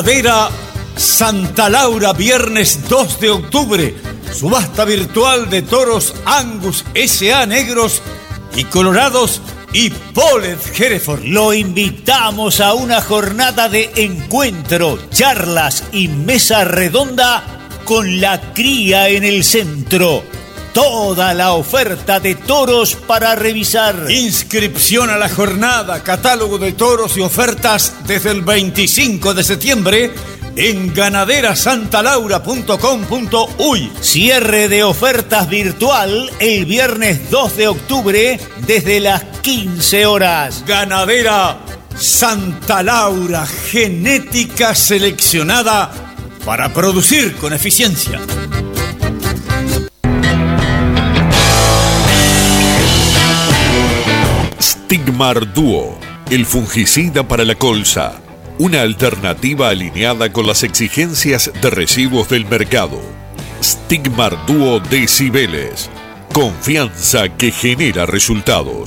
Ganadera Santa Laura, viernes 2 de octubre. Subasta virtual de toros Angus S.A. negros y colorados y Polled Hereford. Lo invitamos a una jornada de encuentro, charlas y mesa redonda con la cría en el centro. Toda la oferta de toros para revisar. Inscripción a la jornada, catálogo de toros y ofertas desde el 25 de septiembre en ganaderaSantaLaura.com.uy. Cierre de ofertas virtual el viernes 2 de octubre desde las 15 horas. Ganadera Santa Laura, genética seleccionada para producir con eficiencia. Stigmar Duo, el fungicida para la colza. Una alternativa alineada con las exigencias de residuos del mercado. Stigmar Duo de Cibeles. Confianza que genera resultados.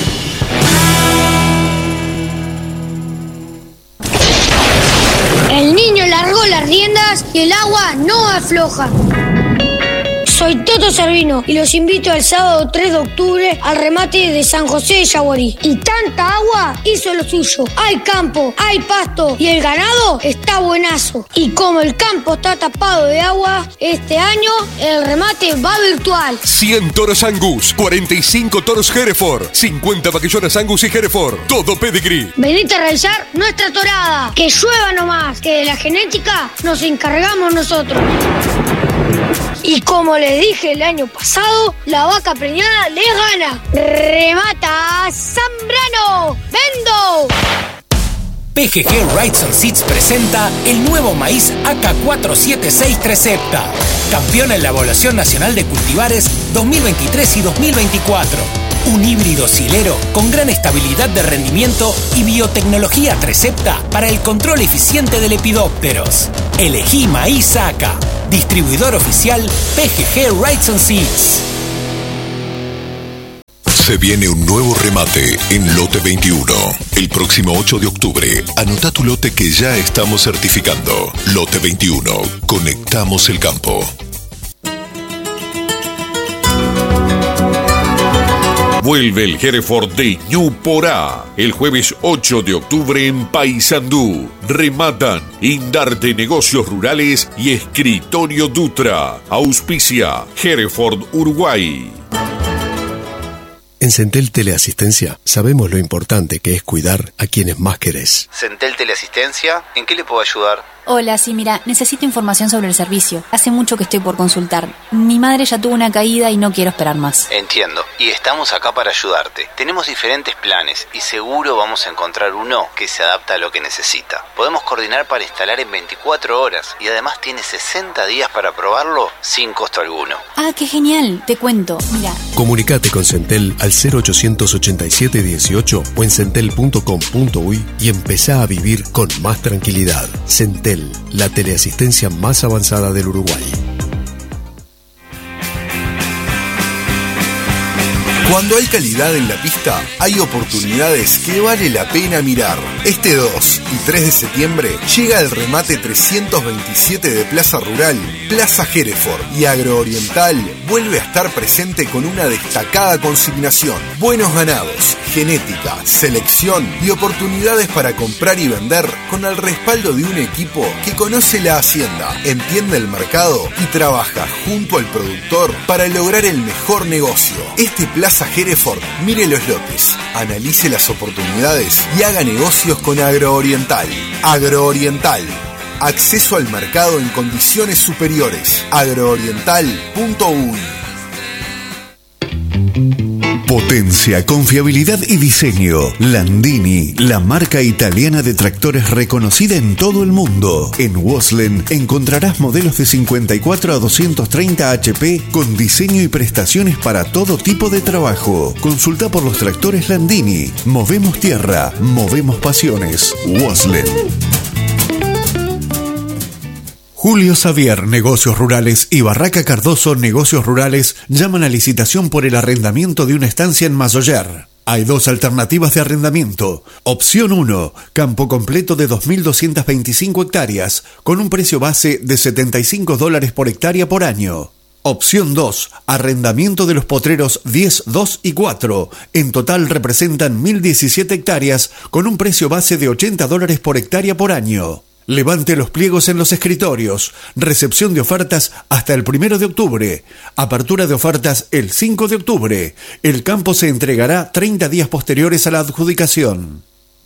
El niño largó las riendas y el agua no afloja. Soy Toto Servino y los invito el sábado 3 de octubre al remate de San José de Yaguarí. Y tanta agua hizo lo suyo. Hay campo, hay pasto y el ganado está buenazo. Y como el campo está tapado de agua, este año el remate va virtual. 100 toros Angus, 45 toros Hereford, 50 vaquillonas Angus y Hereford, todo pedigree. Venite a realizar nuestra torada. Que llueva nomás, que de la genética nos encargamos nosotros. Y como les dije el año pasado, la vaca preñada les gana. ¡Remata Zambrano! ¡Vendo! PGG Rides and Seeds presenta el nuevo maíz AK476 Trecepta, campeón en la Evaluación Nacional de Cultivares 2023 y 2024. Un híbrido silero con gran estabilidad de rendimiento y biotecnología Trecepta para el control eficiente de lepidópteros. Elegí maíz AK. Distribuidor oficial PGG Rides and Seeds. Se viene un nuevo remate en Lote 21. El próximo 8 de octubre, anota tu lote que ya estamos certificando. Lote 21. Conectamos el campo. Vuelve el Hereford de Ñu Porá. El jueves 8 de octubre en Paysandú. Rematan Indarte Negocios Rurales y Escritorio Dutra. Auspicia Hereford Uruguay. En Centel Teleasistencia sabemos lo importante que es cuidar a quienes más querés. Centel Teleasistencia, ¿en qué le puedo ayudar? Hola, sí, mira, necesito información sobre el servicio. Hace mucho que estoy por consultar. Mi madre ya tuvo una caída y no quiero esperar más. Entiendo, y estamos acá para ayudarte. Tenemos diferentes planes y seguro vamos a encontrar uno que se adapta a lo que necesita. Podemos coordinar para instalar en 24 horas y además tiene 60 días para probarlo sin costo alguno. Ah, qué genial, te cuento, mira. Comunicate con Centel al 0887 18 o en centel.com.uy y empezá a vivir con más tranquilidad. Centel, la teleasistencia más avanzada del Uruguay. Cuando hay calidad en la pista, hay oportunidades que vale la pena mirar. Este 2 y 3 de septiembre llega el remate 327 de Plaza Rural, Plaza Hereford, y Agrooriental vuelve a estar presente con una destacada consignación. Buenos ganados, genética, selección y oportunidades para comprar y vender con el respaldo de un equipo que conoce la hacienda, entiende el mercado y trabaja junto al productor para lograr el mejor negocio. Este Plaza Hereford, mire los lotes, analice las oportunidades y haga negocios con Agrooriental. Agrooriental, acceso al mercado en condiciones superiores. Agrooriental.uy. Potencia, confiabilidad y diseño. Landini, la marca italiana de tractores reconocida en todo el mundo. En Waslen encontrarás modelos de 54 a 230 HP con diseño y prestaciones para todo tipo de trabajo. Consulta por los tractores Landini. Movemos tierra, movemos pasiones. Waslen. Julio Xavier, Negocios Rurales, y Barraca Cardoso, Negocios Rurales, llaman a licitación por el arrendamiento de una estancia en Mazoyer. Hay dos alternativas de arrendamiento. Opción 1, campo completo de 2.225 hectáreas, con un precio base de $75 por hectárea por año. Opción 2, arrendamiento de los potreros 10, 2 y 4. En total representan 1.017 hectáreas, con un precio base de $80 por hectárea por año. Levante los pliegos en los escritorios. Recepción de ofertas hasta el 1 de octubre. Apertura de ofertas el 5 de octubre. El campo se entregará 30 días posteriores a la adjudicación.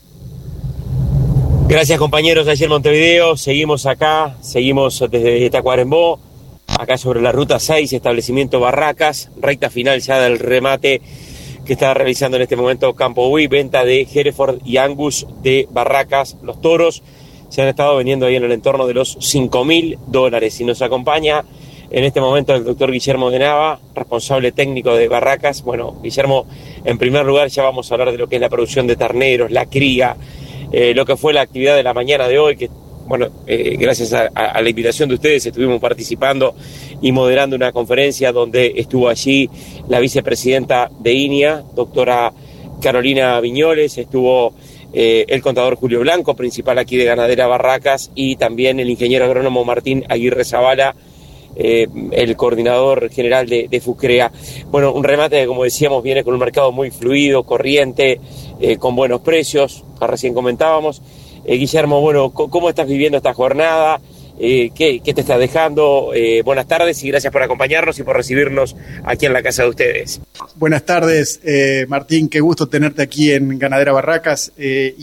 Gracias, compañeros. Ayer Montevideo. Seguimos acá. Seguimos desde Tacuarembó. Acá sobre la ruta 6, establecimiento Barracas. Recta final ya del remate que está realizando en este momento Campo Uy. Venta de Hereford y Angus de Barracas. Los toros se han estado vendiendo ahí en el entorno de los $5.000. Y nos acompaña en este momento el doctor Guillermo de Nava, responsable técnico de Barracas. Bueno, Guillermo, en primer lugar ya vamos a hablar de lo que es la producción de terneros, la cría, lo que fue la actividad de la mañana de hoy, que bueno, gracias a la invitación de ustedes estuvimos participando y moderando una conferencia donde estuvo allí la vicepresidenta de INIA, doctora Carolina Viñoles, estuvo el contador Julio Blanco, principal aquí de Ganadera Barracas, y también el ingeniero agrónomo Martín Aguirre Zavala, el coordinador general de FUCREA. Bueno, un remate que, como decíamos, viene con un mercado muy fluido, corriente, con buenos precios, que recién comentábamos. Guillermo, bueno, ¿cómo estás viviendo esta jornada? ¿Qué te está dejando? Buenas tardes y gracias por acompañarnos y por recibirnos aquí en la casa de ustedes. Buenas tardes, Martín, qué gusto tenerte aquí en Ganadera Barracas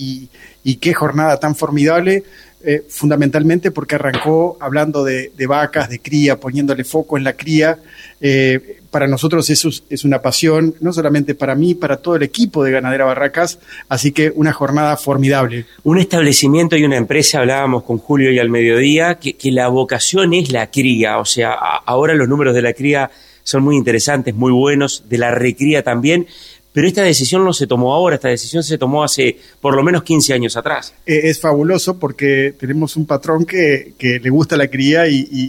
y qué jornada tan formidable, fundamentalmente porque arrancó hablando de vacas, de cría, poniéndole foco en la cría. Para nosotros eso es una pasión, no solamente para mí, para todo el equipo de Ganadera Barracas, así que una jornada formidable. Un establecimiento y una empresa, hablábamos con Julio y al mediodía, que la vocación es la cría, o sea, ahora los números de la cría son muy interesantes, muy buenos, de la recría también. Pero esta decisión no se tomó ahora, esta decisión se tomó hace por lo menos 15 años atrás. Es fabuloso porque tenemos un patrón que le gusta la cría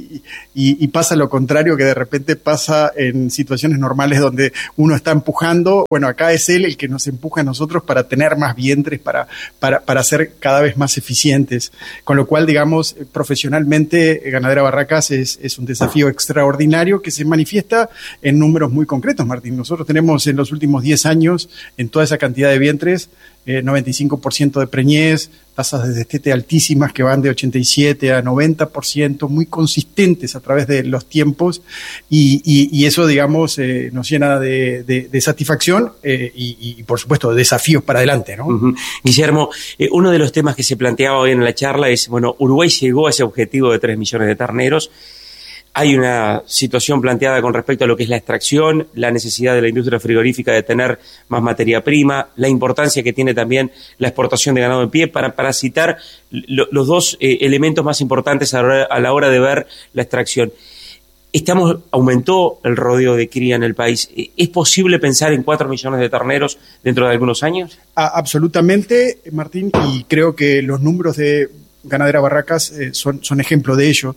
y pasa lo contrario, que de repente pasa en situaciones normales donde uno está empujando. Bueno, acá es él el que nos empuja a nosotros para tener más vientres, para ser cada vez más eficientes. Con lo cual, digamos, profesionalmente, Ganadera Barracas es un desafío extraordinario que se manifiesta en números muy concretos, Martín. Nosotros tenemos en los últimos 10 años, en toda esa cantidad de vientres, 95% de preñez, tasas de destete altísimas que van de 87 a 90%, muy consistentes a través de los tiempos, y eso, digamos, nos llena de satisfacción y, por supuesto, de desafíos para adelante, ¿no? Uh-huh. Guillermo, uno de los temas que se planteaba hoy en la charla es, bueno, Uruguay llegó a ese objetivo de 3 millones de terneros. Hay una situación planteada con respecto a lo que es la extracción, la necesidad de la industria frigorífica de tener más materia prima, la importancia que tiene también la exportación de ganado en pie, para citar los dos elementos más importantes a la hora de ver la extracción. Aumentó el rodeo de cría en el país. ¿Es posible pensar en 4 millones de terneros dentro de algunos años? Absolutamente, Martín, y creo que los números de Ganadera Barracas son ejemplo de ello.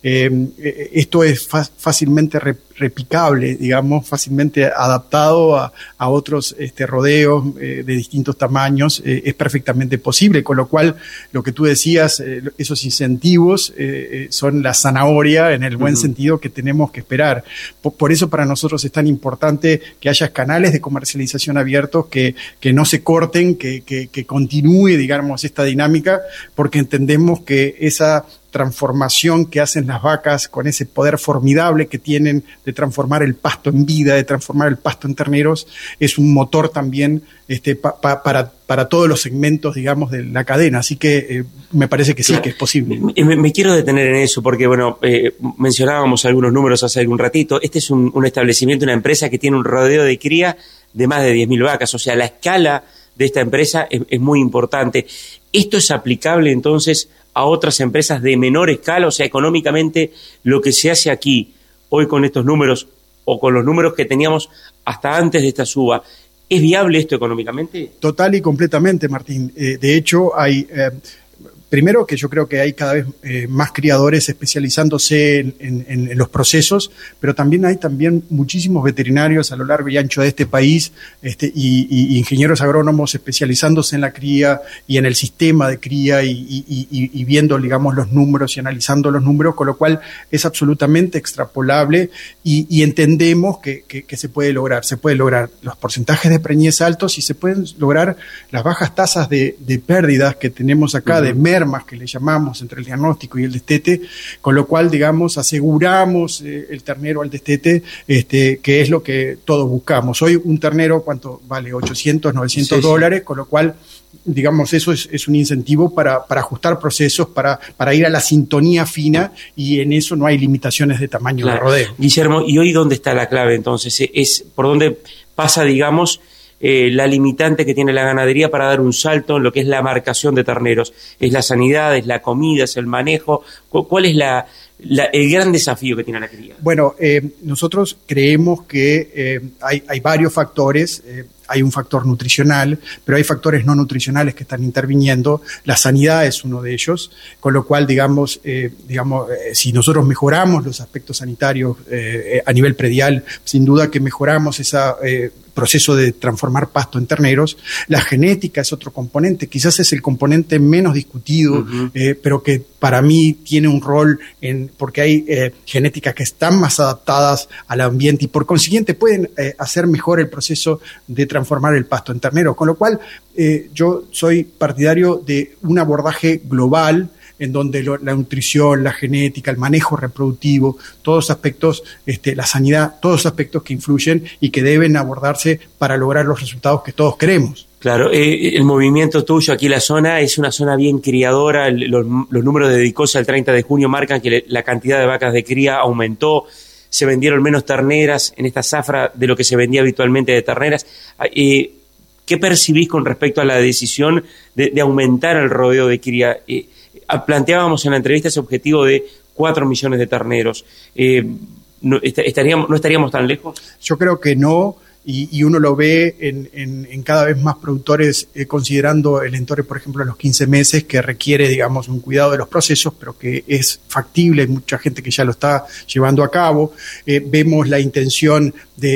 Esto es fácilmente replicable, digamos, fácilmente adaptado a otros rodeos de distintos tamaños, es perfectamente posible, con lo cual lo que tú decías, esos incentivos son la zanahoria en el buen sentido que tenemos que esperar. Por eso para nosotros es tan importante que haya canales de comercialización abiertos, que no se corten, que continúe, digamos, esta dinámica, porque entendemos que esa transformación que hacen las vacas con ese poder formidable que tienen de transformar el pasto en vida, de transformar el pasto en terneros, es un motor también para todos los segmentos, digamos, de la cadena. Así que me parece que sí, que es posible. Me quiero detener en eso porque, bueno, mencionábamos algunos números hace algún ratito. Este es un establecimiento, una empresa que tiene un rodeo de cría de más de 10.000 vacas. O sea, la escala de esta empresa es muy importante. ¿Esto es aplicable entonces a otras empresas de menor escala? O sea, económicamente lo que se hace aquí hoy con estos números o con los números que teníamos hasta antes de esta suba, ¿es viable esto económicamente? Total y completamente, Martín. De hecho, hay primero que yo creo que hay cada vez más criadores especializándose en los procesos, pero también hay muchísimos veterinarios a lo largo y ancho de este país y ingenieros agrónomos especializándose en la cría y en el sistema de cría y viendo, digamos, los números y analizando los números, con lo cual es absolutamente extrapolable y entendemos que se puede lograr los porcentajes de preñez altos y se pueden lograr las bajas tasas de pérdidas que tenemos acá, de mermas que le llamamos entre el diagnóstico y el destete, con lo cual, digamos, aseguramos el ternero al destete, que es lo que todos buscamos. Hoy un ternero, ¿cuánto vale? $800, $900, con lo cual, digamos, eso es un incentivo para ajustar procesos, para ir a la sintonía fina, y en eso no hay limitaciones de tamaño de rodeo. Guillermo, ¿y hoy dónde está la clave entonces? ¿Es por dónde pasa, digamos, la limitante que tiene la ganadería para dar un salto en lo que es la marcación de terneros? ¿Es la sanidad, es la comida, es el manejo? ¿Cuál es el gran desafío que tiene la cría? Bueno, nosotros creemos que hay varios factores. Hay un factor nutricional, pero hay factores no nutricionales que están interviniendo. La sanidad es uno de ellos, con lo cual, digamos, si nosotros mejoramos los aspectos sanitarios a nivel predial, sin duda que mejoramos ese proceso de transformar pasto en terneros. La genética es otro componente, quizás es el componente menos discutido, pero que para mí tiene un rol porque hay genéticas que están más adaptadas al ambiente y por consiguiente pueden hacer mejor el proceso de transformar el pasto en ternero, con lo cual yo soy partidario de un abordaje global en donde la nutrición, la genética, el manejo reproductivo, todos los aspectos, la sanidad, todos los aspectos que influyen y que deben abordarse para lograr los resultados que todos queremos. Claro, el movimiento tuyo aquí en la zona es una zona bien criadora, los números de Dicosa el 30 de junio marcan que la cantidad de vacas de cría aumentó, se vendieron menos terneras en esta zafra de lo que se vendía habitualmente de terneras. ¿Qué percibís con respecto a la decisión de aumentar el rodeo de cría? Planteábamos en la entrevista ese objetivo de 4 millones de terneros. ¿No estaríamos tan lejos? Yo creo que no, y uno lo ve en cada vez más productores considerando el entore, por ejemplo, a los 15 meses, que requiere, digamos, un cuidado de los procesos, pero que es factible, hay mucha gente que ya lo está llevando a cabo. Vemos la intención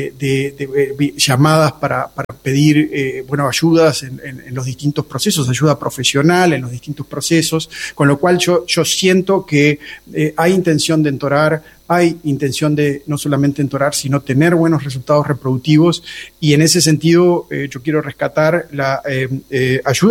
de llamadas para pedir ayudas en los distintos procesos, ayuda profesional en los distintos procesos, con lo cual yo siento que hay intención de entorar, hay intención de no solamente entorar, sino tener buenos resultados reproductivos, y en ese sentido yo quiero rescatar la ayuda